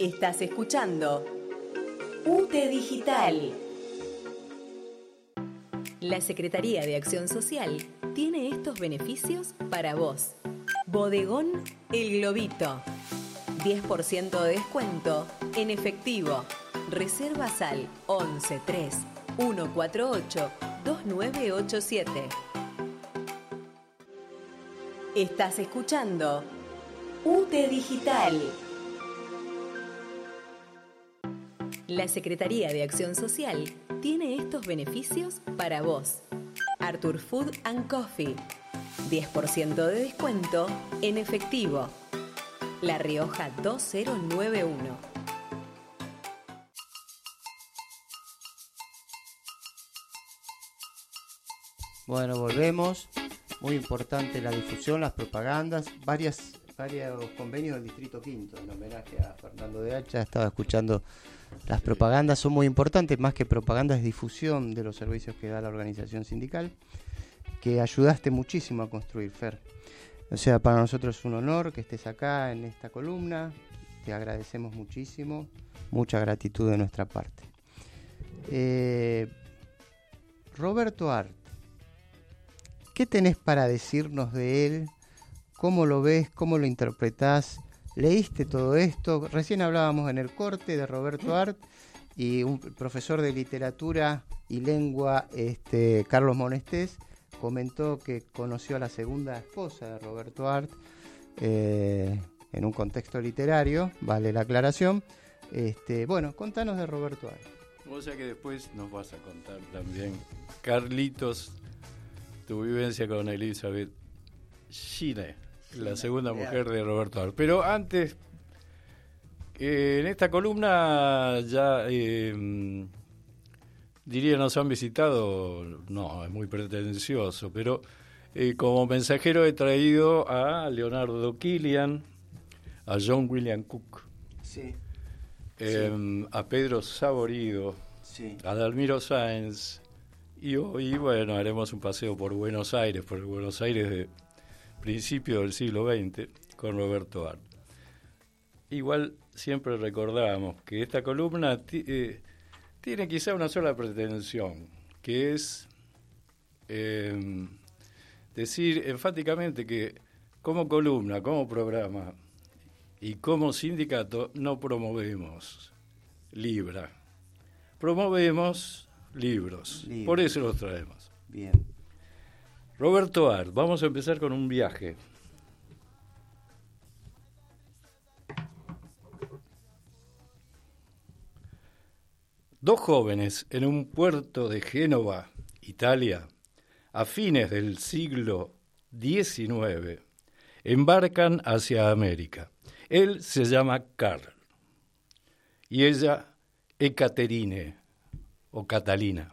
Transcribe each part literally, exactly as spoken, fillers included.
Estás escuchando U T E Digital. La Secretaría de Acción Social tiene estos beneficios para vos. Bodegón El Globito. diez por ciento de descuento en efectivo. Reservas al once tres uno cuatro ocho dos nueve ocho siete. Estás escuchando U T E Digital. La Secretaría de Acción Social tiene estos beneficios para vos. Arthur Food and Coffee. diez por ciento de descuento en efectivo. La Rioja dos mil noventa y uno. Bueno, volvemos. Muy importante la difusión, las propagandas, varias, varios convenios del Distrito Quinto, en homenaje a Fernando de Hacha. Estaba escuchando las propagandas, son muy importantes, más que propaganda es difusión de los servicios que da la organización sindical, que ayudaste muchísimo a construir, Fer. O sea, para nosotros es un honor que estés acá en esta columna, te agradecemos muchísimo, mucha gratitud de nuestra parte. Eh, Roberto Art, ¿qué tenés para decirnos de él? ¿Cómo lo ves? ¿Cómo lo interpretás? ¿Leíste todo esto? Recién hablábamos en el corte de Roberto Art y un profesor de literatura y lengua, este, Carlos Monestés, comentó que conoció a la segunda esposa de Roberto Art eh, en un contexto literario, vale la aclaración. Este, bueno, contanos de Roberto Art. O sea que después nos vas a contar también, Carlitos, tu vivencia con Elizabeth Schiller, la segunda mujer de Roberto Art. Pero antes, eh, en esta columna ya, eh, diría, nos han visitado, no, es muy pretencioso, pero eh, como mensajero he traído a Leonardo Killian, a John William Cook, sí. Eh, sí. a Pedro Saborido, sí. a Dalmiro Sáenz, y hoy, bueno, haremos un paseo por Buenos Aires, por el Buenos Aires de principio del siglo veinte, con Roberto Art. Igual siempre recordamos que esta columna t- eh, tiene quizá una sola pretensión, que es eh, decir enfáticamente que como columna, como programa y como sindicato no promovemos Libra, promovemos libros, libros. Por eso los traemos. Bien. Roberto Art, vamos a empezar con un viaje. Dos jóvenes en un puerto de Génova, Italia, a fines del siglo diecinueve, embarcan hacia América. Él se llama Carl y ella Ekaterine o Catalina.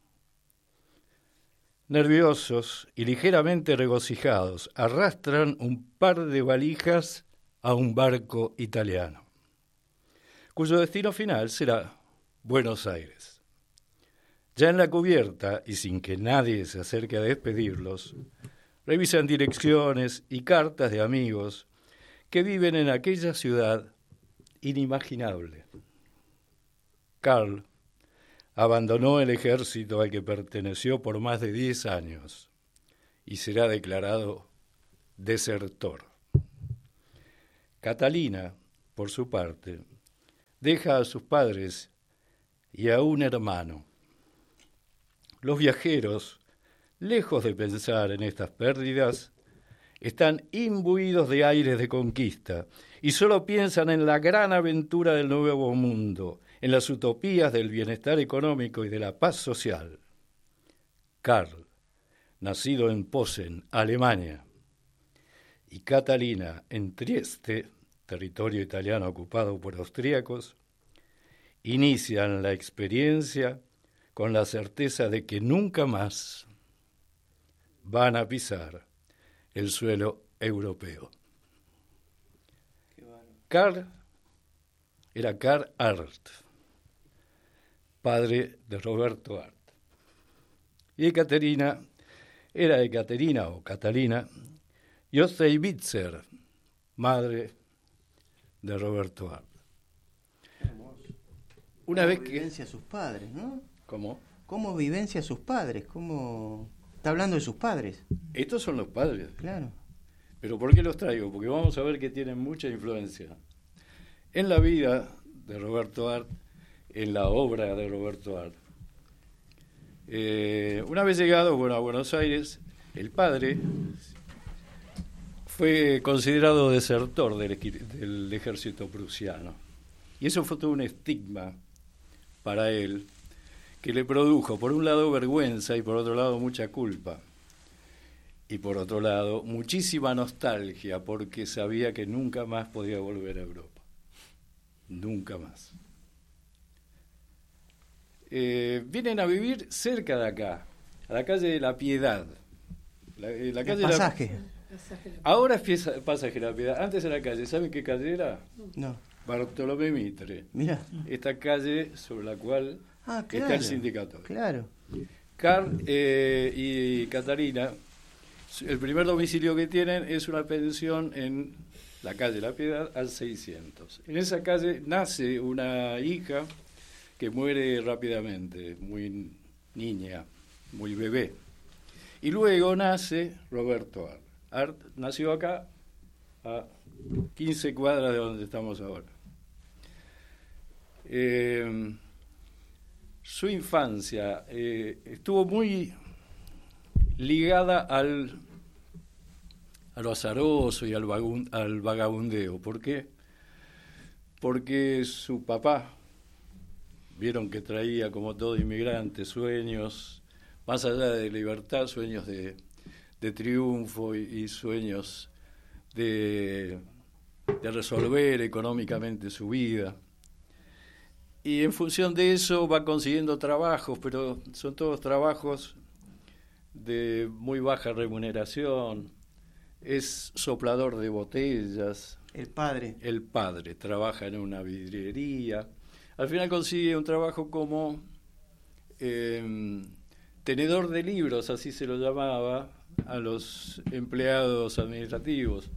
Nerviosos y ligeramente regocijados, arrastran un par de valijas a un barco italiano, cuyo destino final será Buenos Aires. Ya en la cubierta, y sin que nadie se acerque a despedirlos, revisan direcciones y cartas de amigos que viven en aquella ciudad inimaginable. Carl abandonó el ejército al que perteneció por más de diez años y será declarado desertor. Catalina, por su parte, deja a sus padres y a un hermano. Los viajeros, lejos de pensar en estas pérdidas, están imbuidos de aires de conquista y solo piensan en la gran aventura del nuevo mundo, en las utopías del bienestar económico y de la paz social. Carl, nacido en Posen, Alemania, y Catalina en Trieste, territorio italiano ocupado por austríacos, inician la experiencia con la certeza de que nunca más van a pisar el suelo europeo. Carl era Carl Art, padre de Roberto Art. Y Ekaterina era Ekaterina o Catalina Josteibitzer, madre de Roberto Art. Una vez que... vivencia sus padres, ¿no? ¿Cómo? ¿Cómo vivencia sus padres? ¿Cómo...? Está hablando de sus padres. Estos son los padres. Claro. ¿Pero por qué los traigo? Porque vamos a ver que tienen mucha influencia en la vida de Roberto Arlt, en la obra de Roberto Arlt. Eh, una vez llegado bueno, a Buenos Aires, el padre fue considerado desertor del, del ejército prusiano. Y eso fue todo un estigma para él, que le produjo, por un lado, vergüenza y por otro lado, mucha culpa. Y por otro lado, muchísima nostalgia, porque sabía que nunca más podía volver a Europa. Nunca más. Eh, vienen a vivir cerca de acá, a la calle de la Piedad. La, la calle el pasaje. De la... Ahora es pieza, pasaje de la Piedad. Antes era calle. ¿Saben qué calle era? No. Bartolomé Mitre. Mira. Esta calle sobre la cual ah, claro, está el sindicato. Claro. Carl eh, y Catarina, el primer domicilio que tienen es una pensión en la calle La Piedad al seiscientos. En esa calle nace una hija que muere rápidamente, muy niña, muy bebé. Y luego nace Roberto Arlt. Arlt nació acá, a quince cuadras de donde estamos ahora. Eh, su infancia eh, estuvo muy ligada al, a lo azaroso y al, vagun, al vagabundeo. ¿Por qué? Porque su papá, vieron que traía, como todo inmigrante, sueños, más allá de libertad, sueños de, de triunfo y, y sueños de, de resolver económicamente su vida. Y en función de eso va consiguiendo trabajos, pero son todos trabajos de muy baja remuneración. Es soplador de botellas. El padre. El padre trabaja en una vidriería. Al final consigue un trabajo como eh, tenedor de libros, así se lo llamaba a los empleados administrativos.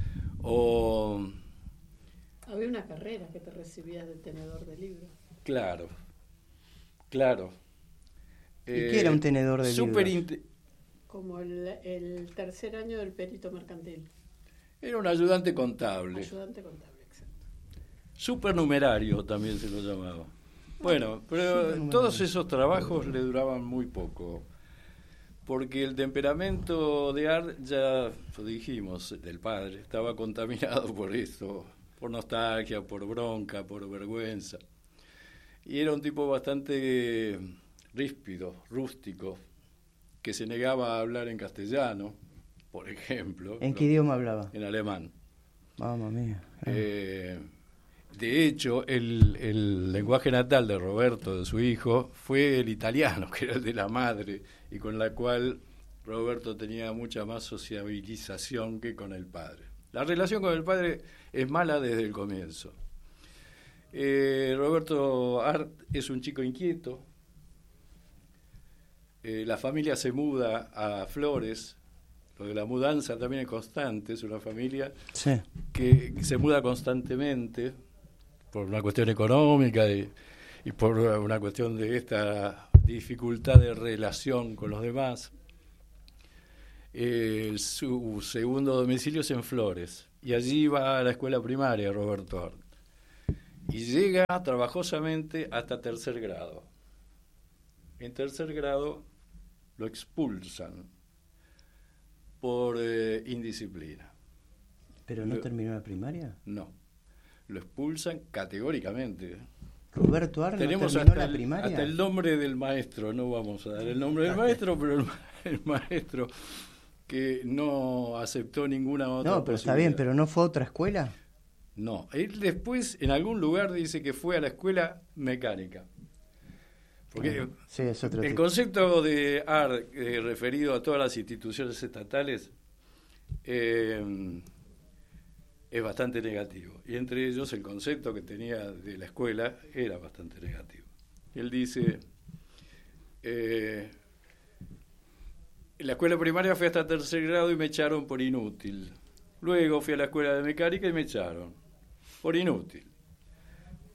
O había una carrera que te recibías de tenedor de libros. Claro, claro. ¿Y eh, qué era un tenedor de super libros? Inte- Como el, el tercer año del perito mercantil. Era un ayudante contable. Ayudante contable, exacto. Supernumerario también se lo llamaba. Bueno, pero todos esos trabajos le duraban muy poco. Porque el temperamento de Arlt, ya lo dijimos, del padre, estaba contaminado por esto. Por nostalgia, por bronca, por vergüenza. Y era un tipo bastante ríspido, rústico, que se negaba a hablar en castellano, por ejemplo. ¿En qué idioma hablaba? En alemán. Mamma mía. Eh, de hecho, el, el lenguaje natal de Roberto, de su hijo, fue el italiano, que era el de la madre, y con la cual Roberto tenía mucha más sociabilización que con el padre. La relación con el padre es mala desde el comienzo. Eh, Roberto Arlt es un chico inquieto. Eh, la familia se muda a Flores. Lo de la mudanza también es constante. Es una familia sí. que, que se muda constantemente por una cuestión económica y, y por una cuestión de esta dificultad de relación con los demás. Eh, su segundo domicilio es en Flores y allí va a la escuela primaria Roberto Arlt y llega trabajosamente hasta tercer grado. En tercer grado lo expulsan por eh, indisciplina. ¿Pero no lo, terminó la primaria? No, lo expulsan categóricamente. Roberto Arlt Tenemos no terminó hasta la el, primaria. hasta el nombre del maestro, no vamos a dar el nombre del maestro, pero el, el maestro que no aceptó ninguna otra No, pero está bien, pero ¿no fue a otra escuela? No, él después en algún lugar dice que fue a la escuela mecánica. Porque sí, es otro el tipo. concepto de Arlt eh, referido a todas las instituciones estatales eh, es bastante negativo. Y entre ellos el concepto que tenía de la escuela era bastante negativo. Él dice... Eh, en la escuela primaria fui hasta tercer grado y me echaron por inútil. Luego fui a la escuela de mecánica y me echaron por inútil.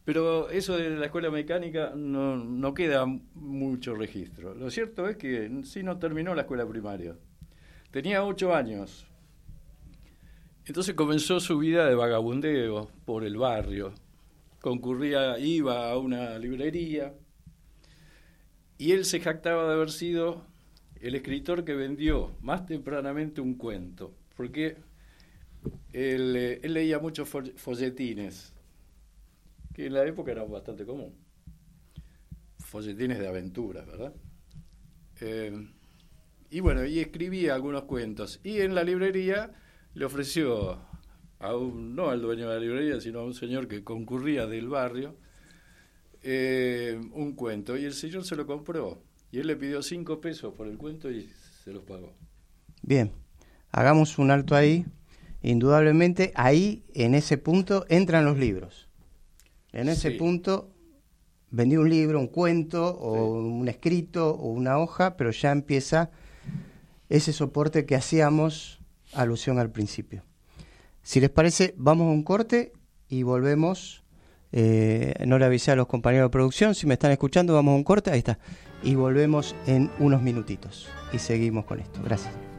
Pero eso de la escuela mecánica no, no queda mucho registro. Lo cierto es que sí no terminó la escuela primaria. Tenía ocho años. Entonces comenzó su vida de vagabundeo por el barrio. Concurría, iba a una librería y él se jactaba de haber sido el escritor que vendió más tempranamente un cuento, porque él, él leía muchos folletines, que en la época eran bastante común, folletines de aventuras, ¿verdad? Eh, y bueno, y escribía algunos cuentos, y en la librería le ofreció, a un, no al dueño de la librería, sino a un señor que concurría del barrio, eh, un cuento, y el señor se lo compró, y él le pidió cinco pesos por el cuento y se los pagó. Bien, hagamos un alto ahí. Indudablemente ahí, en ese punto, entran los libros. En ese Sí. punto vendí un libro, un cuento, o Sí. un escrito, o una hoja, pero ya empieza ese soporte que hacíamos alusión al principio. Si les parece, vamos a un corte y volvemos. Eh, no le avisé a los compañeros de producción, si me están escuchando, vamos a un corte, ahí está. Y volvemos en unos minutitos y seguimos con esto. Gracias.